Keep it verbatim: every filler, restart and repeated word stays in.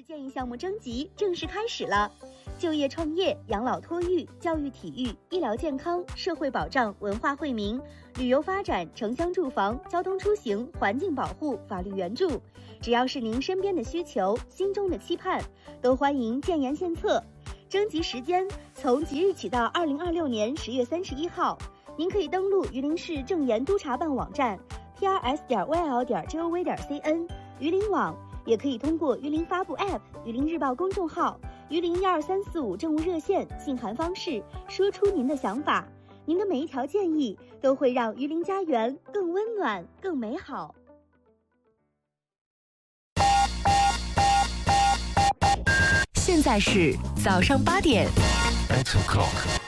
建议项目征集正式开始了。就业创业、养老托育、教育体育、医疗健康、社会保障、文化惠民、旅游发展、城乡住房、交通出行、环境保护、法律援助，只要是您身边的需求、心中的期盼，都欢迎建言献策。征集时间从即日起到二零二六年十月三十一号，您可以登录榆林市政研督察办网站 p r s 点 y l 点 g o v 点 c n 榆林网，也可以通过榆林发布 App、榆林日报公众号、榆林一二三四五政务热线信函方式，说出您的想法。您的每一条建议都会让榆林家园更温暖、更美好。 现在是早上八点。 Eight o'clock.